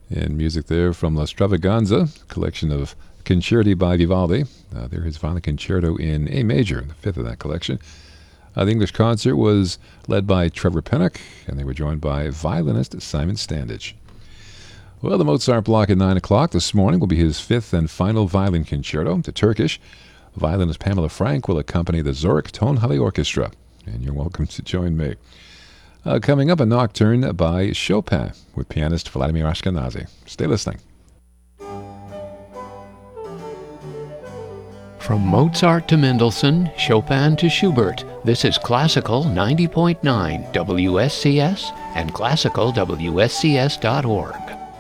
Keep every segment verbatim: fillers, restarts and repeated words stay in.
And music there from La Stravaganza, collection of concerti by Vivaldi. Uh, there is Violin Concerto in A major, the fifth of that collection. Uh, the English concert was led by Trevor Pinnock, and they were joined by violinist Simon Standage. Well, the Mozart block at nine o'clock this morning will be his fifth and final violin concerto. The Turkish violinist Pamela Frank will accompany the Zurich Tonhalle Orchestra, and you're welcome to join me. Uh, coming up, a nocturne by Chopin with pianist Vladimir Ashkenazy. Stay listening. From Mozart to Mendelssohn, Chopin to Schubert, this is Classical ninety point nine W S C S and classical W S C S dot org.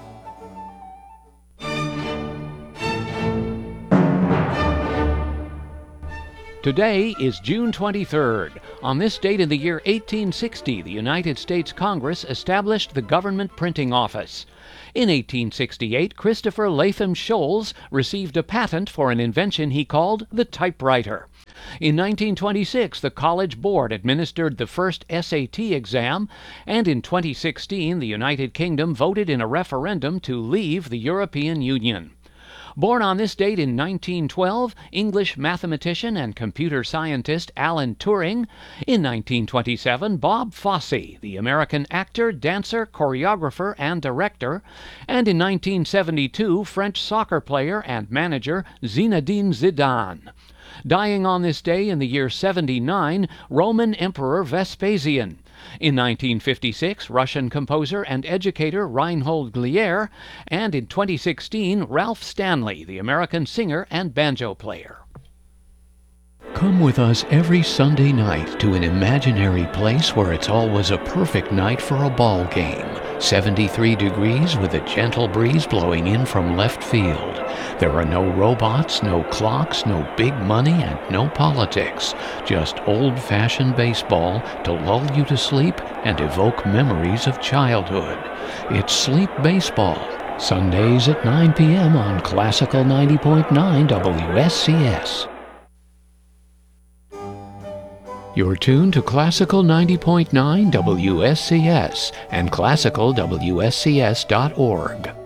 Today is June twenty-third. On this date in the year eighteen sixty, the United States Congress established the Government Printing Office. In eighteen sixty-eight, Christopher Latham Scholes received a patent for an invention he called the typewriter. In nineteen twenty-six, the College Board administered the first S A T exam, and in twenty sixteen, the United Kingdom voted in a referendum to leave the European Union. Born on this date in nineteen twelve, English mathematician and computer scientist Alan Turing. In nineteen twenty-seven, Bob Fosse, the American actor, dancer, choreographer, and director. And in nineteen seventy-two, French soccer player and manager Zinedine Zidane. Dying on this day in the year seventy-nine, Roman Emperor Vespasian. In nineteen fifty-six, Russian composer and educator Reinhold Glier, and in twenty sixteen, Ralph Stanley, the American singer and banjo player. Come with us every Sunday night to an imaginary place where it's always a perfect night for a ball game. seventy-three degrees with a gentle breeze blowing in from left field. There are no robots, no clocks, no big money, and no politics. Just old-fashioned baseball to lull you to sleep and evoke memories of childhood. It's Sleep Baseball, Sundays at nine p.m. on Classical ninety point nine W S C S. You're tuned to Classical ninety point nine W S C S and classical W S C S dot org.